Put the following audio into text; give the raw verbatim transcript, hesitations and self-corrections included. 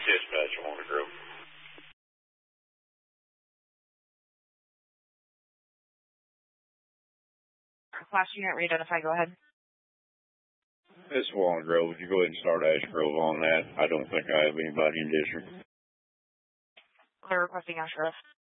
Dispatch, Walnut Grove. Class unit, re-identify, go ahead. This is Walnut Grove. Would you go ahead and start Ash Grove on that? I don't think I have anybody in district. They're requesting Ashgrove.